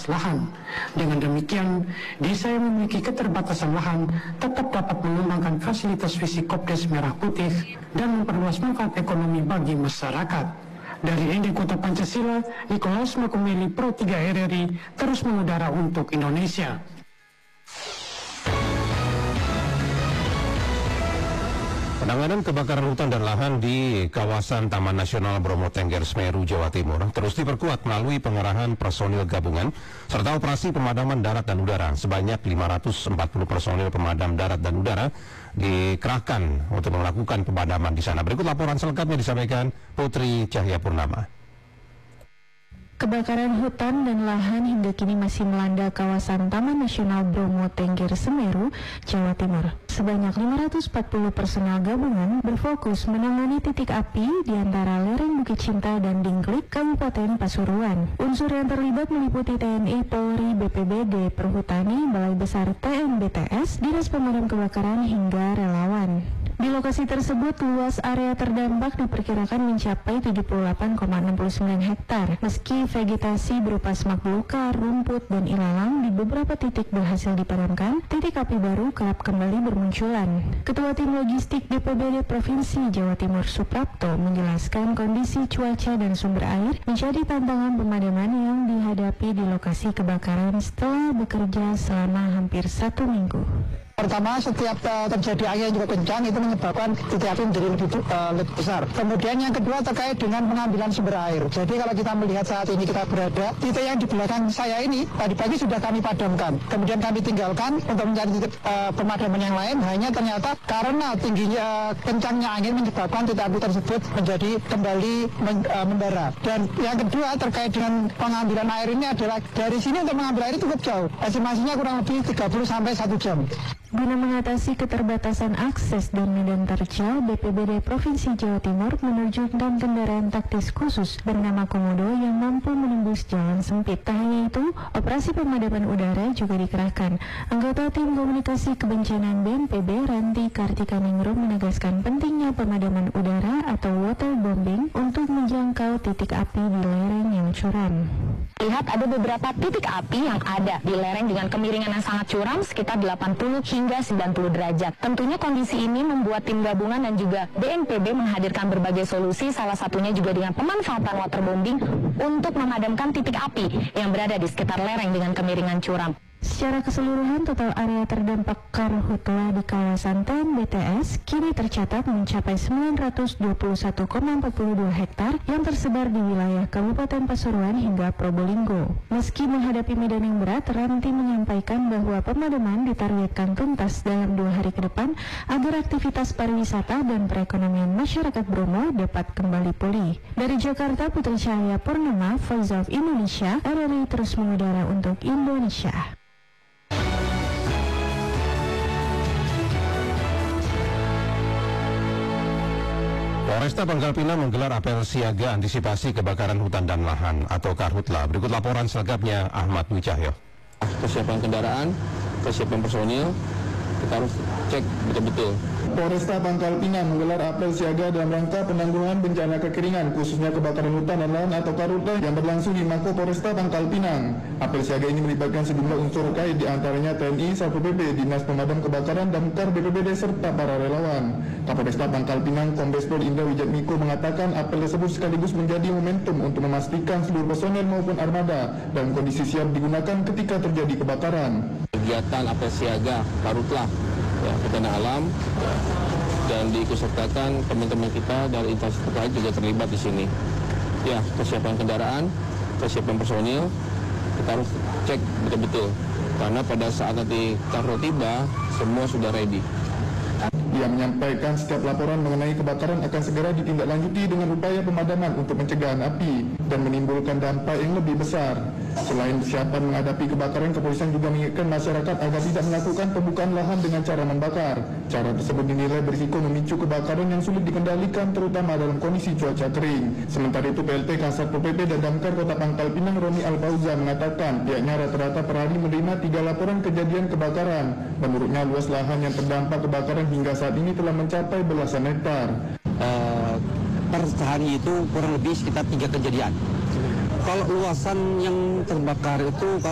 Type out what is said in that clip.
luas lahan. Dengan demikian, desa yang memiliki keterbatasan lahan tetap dapat mengembangkan fasilitas fisik Kopdes Merah Putih dan memperluas manfaat ekonomi bagi masyarakat. Dari ND Kota Pancasila, Nicholas Makumeli, Pro 3 RRI, terus mengudara untuk Indonesia. Penanganan kebakaran hutan dan lahan di kawasan Taman Nasional Bromo Tengger Semeru, Jawa Timur terus diperkuat melalui pengerahan personil gabungan serta operasi pemadaman darat dan udara. Sebanyak 540 personil pemadam darat dan udara dikerahkan untuk melakukan pemadaman di sana. Berikut laporan selengkapnya disampaikan Putri Cahya Purnama. Kebakaran hutan dan lahan hingga kini masih melanda kawasan Taman Nasional Bromo Tengger Semeru, Jawa Timur. Sebanyak 540 personel gabungan berfokus menangani titik api di antara lereng Bukit Cinta dan Dingklik, Kabupaten Pasuruan. Unsur yang terlibat meliputi TNI, Polri, BPBD, Perhutani, Balai Besar TNBTS, Dinas Pemadam Kebakaran hingga relawan. Di lokasi tersebut, luas area terdampak diperkirakan mencapai 78,69 hektar. Meski vegetasi berupa semak belukar, rumput, dan ilalang di beberapa titik berhasil dipadamkan, titik api baru kerap kembali bermunculan. Ketua Tim Logistik BPBD Provinsi Jawa Timur Suprapto menjelaskan kondisi cuaca dan sumber air menjadi tantangan pemadaman yang dihadapi di lokasi kebakaran setelah bekerja selama hampir 1 minggu. Pertama, setiap terjadi angin yang cukup kencang itu menyebabkan titik api menjadi lebih besar. Kemudian yang kedua terkait dengan pengambilan sumber air. Jadi kalau kita melihat saat ini kita berada, titik yang di belakang saya ini tadi pagi sudah kami padamkan. Kemudian kami tinggalkan untuk mencari titik pemadaman yang lain. Hanya ternyata karena tingginya kencangnya angin menyebabkan titik api tersebut menjadi kembali membara. Dan yang kedua terkait dengan pengambilan air ini adalah dari sini untuk mengambil air cukup jauh. Estimasinya kurang lebih 30 sampai 1 jam. Guna mengatasi keterbatasan akses dan medan terjal, BPBD Provinsi Jawa Timur menerjunkan kendaraan taktis khusus bernama Komodo yang mampu menembus jalan sempit. Tak hanya itu, operasi pemadaman udara juga dikerahkan. Anggota Tim Komunikasi Kebencanaan BNPB, Ranti Kartikaningrum, menegaskan pentingnya pemadaman udara atau waterbombing untuk menjangkau titik api di lereng yang curam. Lihat ada beberapa titik api yang ada di lereng dengan kemiringan yang sangat curam sekitar 80 hingga 90 derajat. Tentunya kondisi ini membuat tim gabungan dan juga BNPB menghadirkan berbagai solusi, salah satunya juga dengan pemanfaatan waterbombing untuk memadamkan titik api yang berada di sekitar lereng dengan kemiringan curam. Secara keseluruhan, total area terdampak karhutla di kawasan TNBTS kini tercatat mencapai 921,42 hektar yang tersebar di wilayah Kabupaten Pasuruan hingga Probolinggo. Meski menghadapi medan yang berat, Ranti menyampaikan bahwa pemadaman ditargetkan tuntas dalam 2 hari ke depan agar aktivitas pariwisata dan perekonomian masyarakat Bromo dapat kembali pulih. Dari Jakarta, Putri Cahya Purnama, Voice of Indonesia, RRI terus mengudara untuk Indonesia. Polresta Pangkal Pinang menggelar apel siaga antisipasi kebakaran hutan dan lahan atau Karhutla. Berikut laporan selengkapnya Ahmad Wicahyo. Kesiapan kendaraan, kesiapan personil, kita harus cek betul-betul. Polresta Pangkal Pinang menggelar apel siaga dalam rangka penanggulangan bencana kekeringan, khususnya kebakaran hutan dan lahan atau Karhutla yang berlangsung di Mako Polresta Pangkal Pinang. Apel siaga ini melibatkan sejumlah unsur terkait, di antaranya TNI, Satpol PP, Dinas Pemadam Kebakaran, Damkar, BPBD, serta para relawan. Kapolresta Pangkal Pinang, Kombes Pol Indra Wijatmiko mengatakan apel tersebut sekaligus menjadi momentum untuk memastikan seluruh personel maupun armada dalam kondisi siap digunakan ketika terjadi kebakaran. Kegiatan apel siaga Karhutla bencana alam dan diikutsertakan teman-teman kita dari instansi terkait juga terlibat di sini. Ya, kesiapan kendaraan, kesiapan personil kita harus cek betul-betul karena pada saat nanti Karhutla tiba semua sudah ready. Ia menyampaikan setiap laporan mengenai kebakaran akan segera ditindaklanjuti dengan upaya pemadaman untuk pencegahan api dan menimbulkan dampak yang lebih besar. Selain persiapan menghadapi kebakaran, kepolisian juga mengingatkan masyarakat agar tidak melakukan pembukaan lahan dengan cara membakar. Cara tersebut dinilai berisiko memicu kebakaran yang sulit dikendalikan, terutama dalam kondisi cuaca kering. Sementara itu, PLT Kasat Pol PP dan Damkar Kota Pangkal Pinang Roni Alfauza mengatakan pihaknya rata-rata per hari menerima 3 laporan kejadian kebakaran. Menurutnya, luas lahan yang terdampak kebakaran hingga saat ini telah mencapai belasan hektar. Per hari itu kurang lebih sekitar 3 kejadian. Kalau luasan yang terbakar itu